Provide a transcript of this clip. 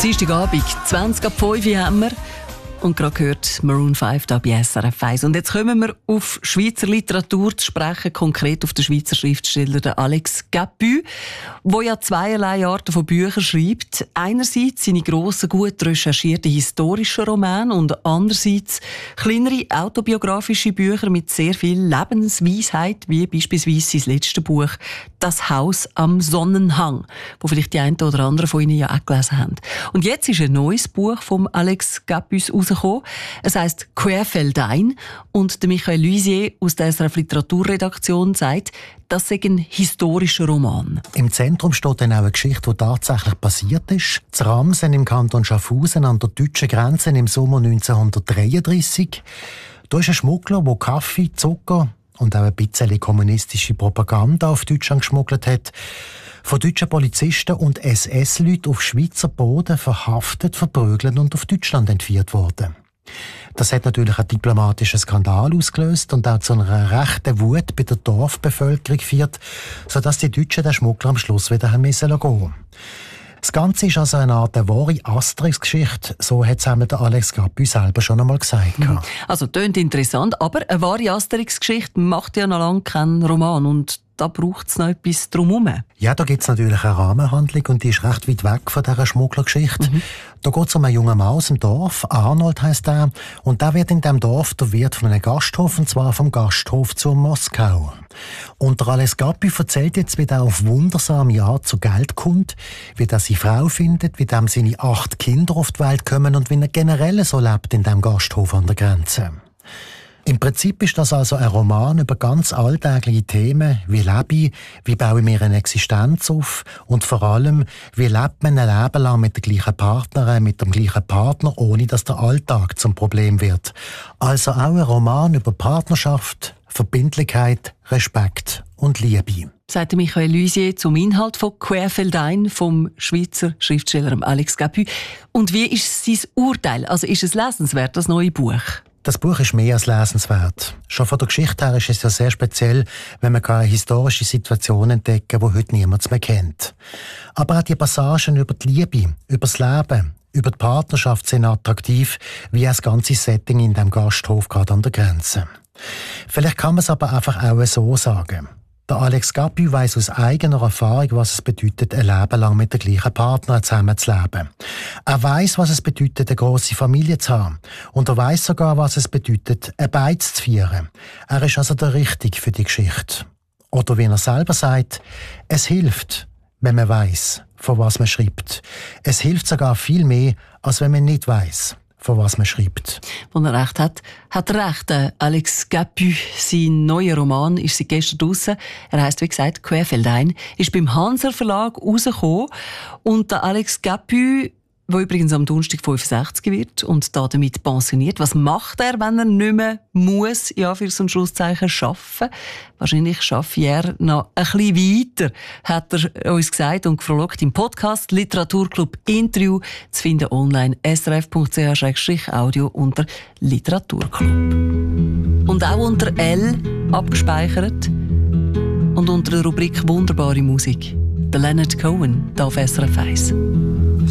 Dienstagabend, 20:05 haben wir. Und gerade gehört Maroon 5 da bei SRF 1. Und jetzt kommen wir auf Schweizer Literatur zu sprechen, konkret auf den Schweizer Schriftsteller den Alex Capu, der ja zweierlei Arten von Büchern schreibt. Einerseits seine grossen, gut recherchierten historischen Romane und andererseits kleinere autobiografische Bücher mit sehr viel Lebensweisheit, wie beispielsweise sein letztes Buch «Das Haus am Sonnenhang», wo vielleicht die einen oder anderen von Ihnen ja auch gelesen haben. Und jetzt ist ein neues Buch von Alex Capu rausgekommen. Es heisst «Querfeldein» und der Michael Luisier aus der SRF Literaturredaktion sagt, das sei ein historischer Roman. Im Zentrum steht dann auch eine Geschichte, die tatsächlich passiert ist. Zu Ramsen im Kanton Schaffhausen an der deutschen Grenze im Sommer 1933. Da ist ein Schmuggler, der Kaffee, Zucker und auch ein bisschen kommunistische Propaganda auf Deutschland geschmuggelt hat. Von deutschen Polizisten und SS-Leuten auf Schweizer Boden verhaftet, verprügelt und auf Deutschland entführt worden. Das hat natürlich einen diplomatischen Skandal ausgelöst und auch zu einer rechten Wut bei der Dorfbevölkerung geführt, sodass die Deutschen den Schmuggler am Schluss wieder gehen mussten. Das Ganze ist also eine Art wahre Asterix-Geschichte, so hat es der Alex Capu selber schon einmal gesagt. Also, tönt interessant, aber eine wahre Asterix-Geschichte macht ja noch lange keinen Roman und da braucht es noch etwas drumherum. Ja, da gibt es natürlich eine Rahmenhandlung und die ist recht weit weg von dieser Schmugglergeschichte. Da geht es um einen jungen Mann aus dem Dorf, Arnold heisst er, und der wird in diesem Dorf der Wirt von einem Gasthof, und zwar vom Gasthof zu Moskau. Und der Alex Capu erzählt jetzt, wie er auf wundersame Art zu Geld kommt, wie er seine Frau findet, wie dem seine 8 Kinder auf die Welt kommen und wie er generell so lebt in diesem Gasthof an der Grenze. Im Prinzip ist das also ein Roman über ganz alltägliche Themen, wie lebe ich, wie baue ich mir eine Existenz auf und vor allem, wie lebt man ein Leben lang mit der gleichen Partnerin, mit dem gleichen Partner, ohne dass der Alltag zum Problem wird. Also auch ein Roman über Partnerschaft, Verbindlichkeit, Respekt und Liebe. Sagt Michael Luisier zum Inhalt von «Querfeldein» vom Schweizer Schriftsteller Alex Capu. Und wie ist sein Urteil? Also ist es lesenswert, das neue Buch? Das Buch ist mehr als lesenswert. Schon von der Geschichte her ist es ja sehr speziell, wenn man eine historische Situation entdecken kann, die heute niemand mehr kennt. Aber auch die Passagen über die Liebe, über das Leben, über die Partnerschaft sind attraktiv, wie das ganze Setting in dem Gasthof gerade an der Grenze. Vielleicht kann man es aber einfach auch so sagen. Der Alex Capu weiss aus eigener Erfahrung, was es bedeutet, ein Leben lang mit der gleichen Partnerin zusammenzuleben. Er weiss, was es bedeutet, eine grosse Familie zu haben. Und er weiss sogar, was es bedeutet, ein Beiz zu feiern. Er ist also der Richtige für die Geschichte. Oder wie er selber sagt, es hilft, wenn man weiss, von was man schreibt. Es hilft sogar viel mehr, als wenn man nicht weiss, von was man schreibt. Wenn er recht hat, hat er recht. Alex Capu, sein neuer Roman, ist seit gestern draussen. Er heisst, wie gesagt, «Querfeldein», ist beim Hanser Verlag rausgekommen. Und der Alex Capu, der übrigens am Donnerstag 65 wird und damit pensioniert. Was macht er, wenn er nicht mehr muss, ja, für so ein Schlusszeichen, arbeiten? Wahrscheinlich schaffe er noch ein bisschen weiter, hat er uns gesagt und gefragt im Podcast Literaturclub Interview zu finden online srf.ch/audio unter Literaturclub. Und auch unter L abgespeichert und unter der Rubrik «Wunderbare Musik». Der Leonard Cohen, hier auf SRF 1.